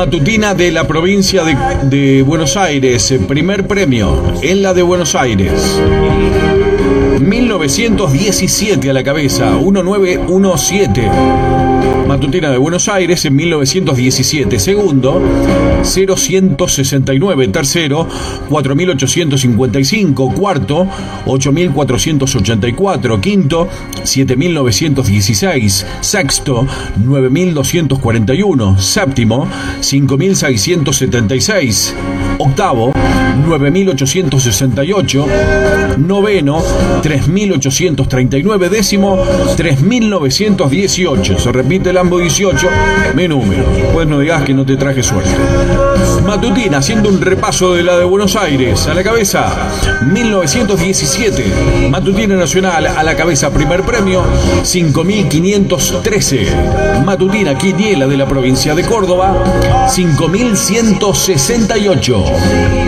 Matutina de la provincia de Buenos Aires, primer premio en la de Buenos Aires. 1917 a la cabeza, 1917. Matutina de Buenos Aires en 1917. Segundo, 0169. Tercero, 4855. Cuarto, 8484. Quinto, 7916. Sexto, 9241. Séptimo, 5676. Octavo, 9868. Noveno, 3839. Décimo, 3918. Se repite el AMBO 18, mi número. Pues no digas que no te traje suerte. Matutina, haciendo un repaso de la de Buenos Aires. A la cabeza, 1917. Matutina Nacional, a la cabeza, primer premio, 5513. Matutina Quiniela de la provincia de Córdoba, 5168.